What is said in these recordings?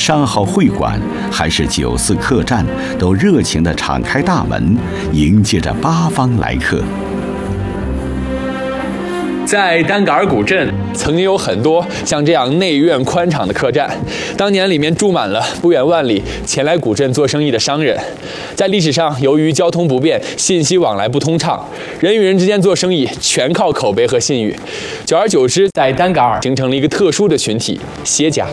商号会馆，还是9四客栈，都热情地敞开大门，迎接着八方来客。 在丹嘎尔古镇，曾经有很多像这样内院宽敞的客栈，当年里面住满了不远万里前来古镇做生意的商人。在历史上，由于交通不便，信息往来不通畅，人与人之间做生意全靠口碑和信誉。久而久之，在丹嘎尔形成了一个特殊的群体——歇家。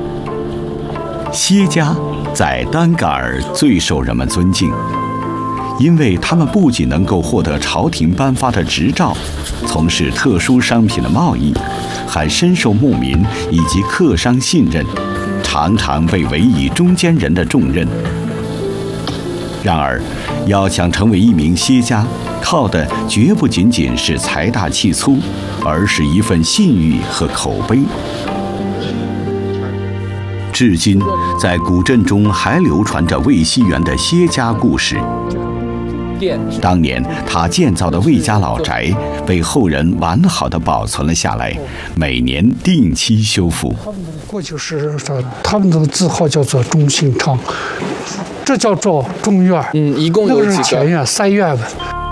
歇家在丹嘎尔最受人们尊敬。因为他们不仅能够获得朝廷颁发的执照，从事特殊商品的贸易，还深受牧民以及客商信任，常常被委以中间人的重任。然而，要想成为一名歇家，靠的绝不仅仅是财大气粗，而是一份信誉和口碑。至今，在古镇中还流传着魏熙元的歇家故事。当年他建造的魏家老宅被后人完好的保存了下来，每年定期修复。 过去是说他们的字号叫做中信昌，这叫做中院。 一共有几个？ 那个是前院3院的。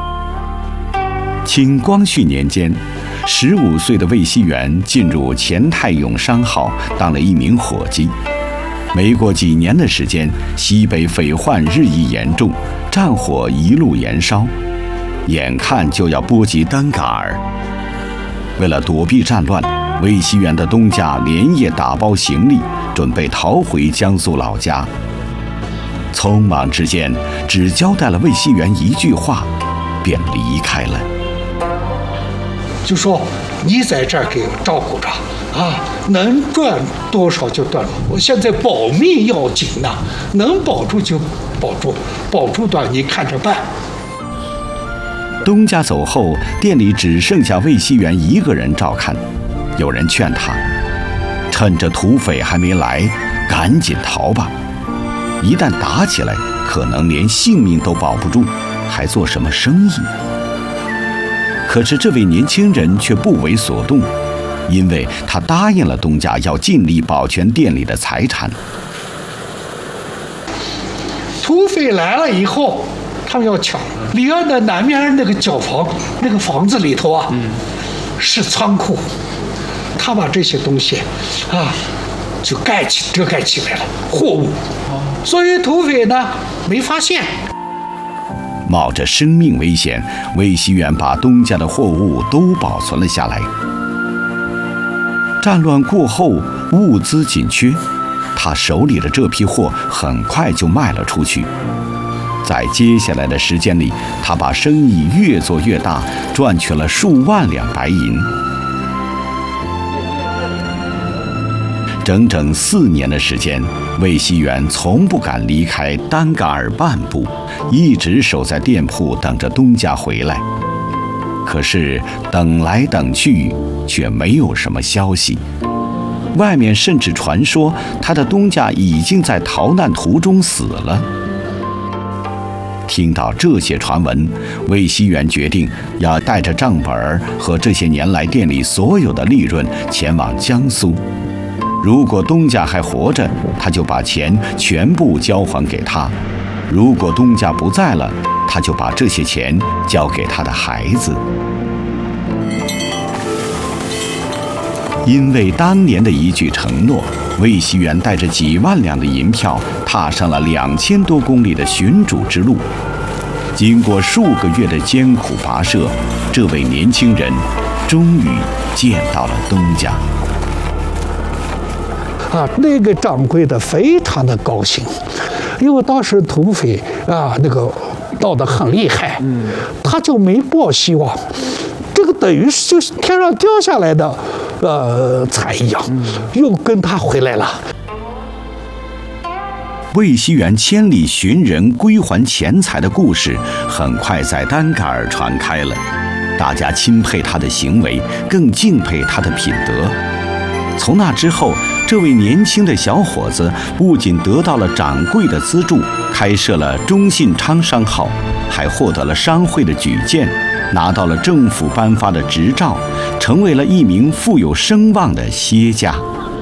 清光绪年间，15岁的魏熙元进入钱泰永商号，当了一名伙计。没过几年的时间，西北匪患日益严重，战火一路延烧，眼看就要波及丹嘎尔。为了躲避战乱，魏熙元的东家连夜打包行李，准备逃回江苏老家。匆忙之间，只交代了魏熙元一句话，便离开了。 就说你在这儿给我照顾着啊，能赚多少就赚了。我现在保命要紧呐，能保住就保住，保住的你看着办。 东家走后，店里只剩下魏熙元一个人照看。有人劝他，趁着土匪还没来，赶紧逃吧。一旦打起来，可能连性命都保不住，还做什么生意？可是这位年轻人却不为所动，因为他答应了东家要尽力保全店里的财产。 土匪来了以后，他们要抢离岸的南面那个角房，那个房子里头啊，是仓库，他把这些东西啊就遮盖起来了，货物，所以土匪呢没发现。 冒着生命危险，魏熙元把东家的货物都保存了下来。战乱过后，物资紧缺，他手里的这批货很快就卖了出去。在接下来的时间里，他把生意越做越大，赚取了数万两白银。整整4年的时间，魏熙元从不敢离开丹嘎尔半步，一直守在店铺等着东家回来。可是等来等去，却没有什么消息。外面甚至传说他的东家已经在逃难途中死了。听到这些传闻，魏熙元决定要带着账本和这些年来店里所有的利润前往江苏。如果东家还活着，他就把钱全部交还给他；如果东家不在了，他就把这些钱交给他的孩子。因为当年的一句承诺，魏熙元带着几万两的银票，踏上了2000多公里的寻主之路。经过数个月的艰苦跋涉，这位年轻人终于见到了东家。 那个掌柜的非常的高兴，因为当时土匪那个闹得很厉害，他就没抱希望，这个等于是就是天上掉下来的财一样，又跟他回来了。 魏熙元千里寻人归还钱财的故事很快在丹嘎尔传开了，大家钦佩他的行为，更敬佩他的品德。从那之后，这位年轻的小伙子不仅得到了掌柜的资助，开设了中信昌商号，还获得了商会的举荐，拿到了政府颁发的执照，成为了一名富有声望的歇家。